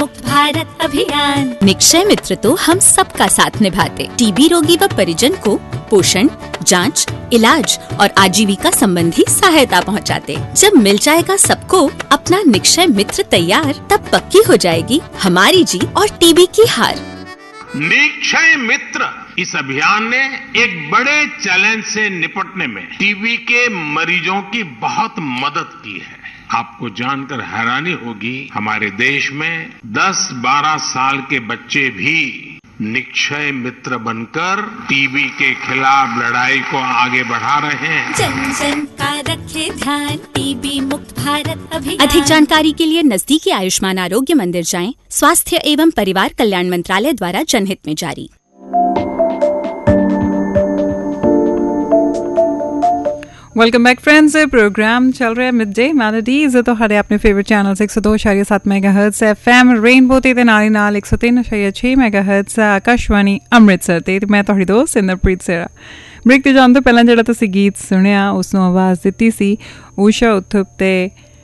मुक्त भारत अभियान। निक्षय मित्र तो हम सबका साथ निभाते, टीबी रोगी व परिजन को पोषण, जांच, इलाज और आजीविका संबंधी सहायता पहुंचाते। जब मिल जाएगा सबको अपना निक्षय मित्र तैयार, तब पक्की हो जाएगी हमारी जीत और टीबी की हार। निक्षय मित्र इस अभियान ने एक बड़े चैलेंज से निपटने में टीबी के मरीजों की बहुत मदद की है। आपको जानकर हैरानी होगी, हमारे देश में 10-12 साल के बच्चे भी निक्षय मित्र बनकर टीबी के खिलाफ लड़ाई को आगे बढ़ा रहे हैं। जन जन का रखे ध्यान, टीबी मुक्त भारत अभियान। अधिक जानकारी के लिए नजदीकी आयुष्मान आरोग्य मंदिर जाएं। स्वास्थ्य एवं परिवार कल्याण मंत्रालय द्वारा जनहित में जारी। वेलकम बैक फ्रेंड्स, प्रोग्राम चल रहा है मिड डे मैलोडीज तो हरे अपने favourite channel 102.7 megahertz FM rainbow ते नाली नाल 103.6 मेगाहर्ट्ज आकाशवाणी अमृतसर ते मैं ਤੁਹਾਡੀ ਦੋਸਤ ਸਿੰਦਰਪ੍ਰੀਤ ਸੇਰਾ। ਬ੍ਰੇਕ ਤੇ ਜਾਣ ਤੋਂ ਪਹਿਲਾਂ ਜਿਹੜਾ ਤੁਸੀਂ ਗੀਤ ਸੁਣਿਆ ਉਸ ਨੂੰ ਆਵਾਜ਼ ਦਿੱਤੀ ਸੀ ਊਸ਼ਾ ਉਥਪ ਤੇ